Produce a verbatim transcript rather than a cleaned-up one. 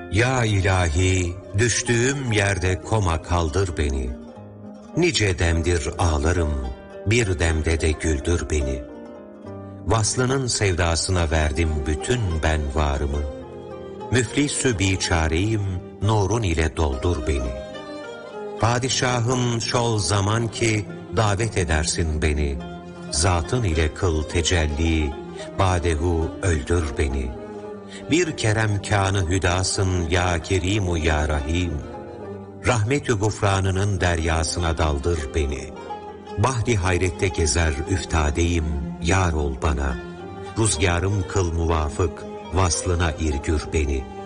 Ya ilahi, düştüğüm yerde koma kaldır beni. Nice demdir ağlarım, bir demde de güldür beni. Vaslının sevdasına verdim bütün ben varımı. Müflis-ü biçareyim, nurun ile doldur beni. Padişahım şol zaman ki davet edersin beni. Zatın ile kıl tecelli, badehu öldür beni. Bir kerem kânı hüdasın ya Kerimu ya Rahim. Rahmet-ü gufranının deryasına daldır beni. Bahri hayrette gezer üftadeyim, yar ol bana. Ruzgârım kıl muvafık, vaslına irgür beni.